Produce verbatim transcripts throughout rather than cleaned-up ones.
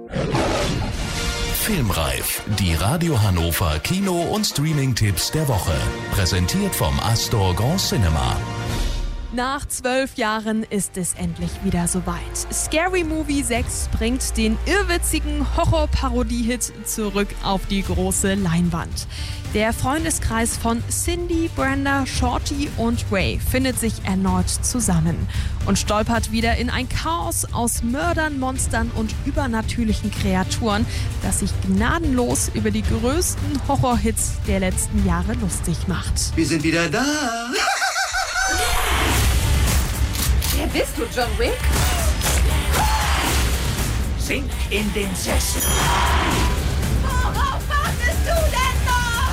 Filmreif, die Radio Hannover Kino- und Streaming-Tipps der Woche. Präsentiert vom Astor Grand Cinema. Nach zwölf Jahren ist es endlich wieder soweit. Scary Movie sechs bringt den irrwitzigen Horror-Parodie-Hit zurück auf die große Leinwand. Der Freundeskreis von Cindy, Brenda, Shorty und Ray findet sich erneut zusammen und stolpert wieder in ein Chaos aus Mördern, Monstern und übernatürlichen Kreaturen, das sich gnadenlos über die größten Horror-Hits der letzten Jahre lustig macht. Wir sind wieder da! Wer bist du, John Wick? Sink in den Sessel. Worauf wartest du denn noch?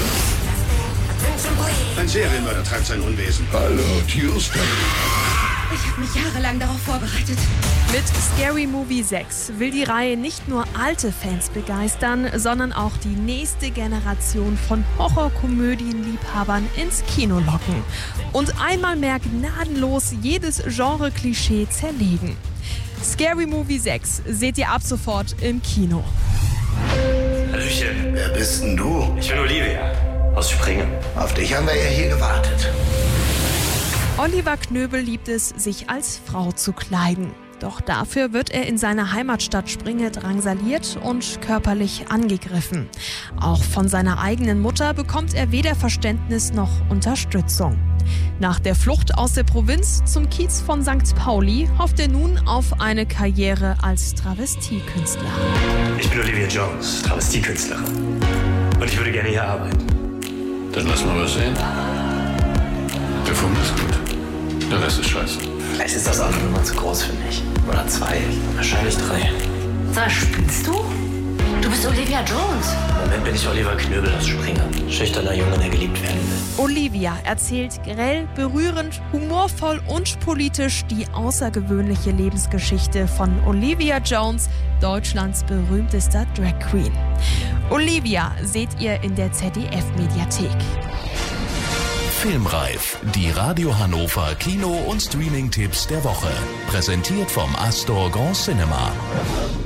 Ein Serienmörder treibt sein Unwesen. Hallo, Tuesday. Ich habe mich jahrelang darauf vorbereitet. Mit Scary Movie sechs will die Reihe nicht nur alte Fans begeistern, sondern auch die nächste Generation von Horrorkomödienliebhabern ins Kino locken und einmal mehr gnadenlos jedes Genre-Klischee zerlegen. Scary Movie sechs seht ihr ab sofort im Kino. Hallöchen. Wer bist denn du? Ich bin Olivia aus Springen. Auf dich haben wir ja hier gewartet. Oliver Knöbel liebt es, sich als Frau zu kleiden. Doch dafür wird er in seiner Heimatstadt Springe drangsaliert und körperlich angegriffen. Auch von seiner eigenen Mutter bekommt er weder Verständnis noch Unterstützung. Nach der Flucht aus der Provinz zum Kiez von Sankt Pauli hofft er nun auf eine Karriere als Travestiekünstler. Ich bin Olivia Jones, Travestiekünstlerin. Und ich würde gerne hier arbeiten. Dann lass mal was sehen. Der Funk ist gut. Der Rest ist scheiße. Vielleicht ist das auch eine Nummer zu groß für mich. Oder zwei, wahrscheinlich drei. Sag, spinnst du? Du bist Olivia Jones. Im Moment bin ich Oliver Knöbel aus Springen. Schüchterner Junge, der geliebt werden will. Olivia erzählt grell, berührend, humorvoll und politisch die außergewöhnliche Lebensgeschichte von Olivia Jones, Deutschlands berühmtester Drag Queen. Olivia seht ihr in der Z D F-Mediathek. Filmreif, die Radio Hannover Kino- und Streaming-Tipps der Woche. Präsentiert vom Astor Grand Cinema.